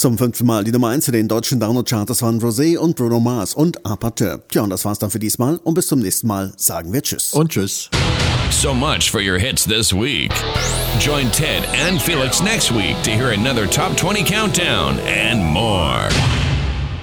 Zum 5. Mal die Nummer 1 in den deutschen Download-Charts waren Rosé und Bruno Mars und Apateur. Tja, und das war's dann für diesmal und bis zum nächsten Mal sagen wir Tschüss. Und Tschüss. So much for your hits this week. Join Ted and Felix next week to hear another Top 20 countdown and more.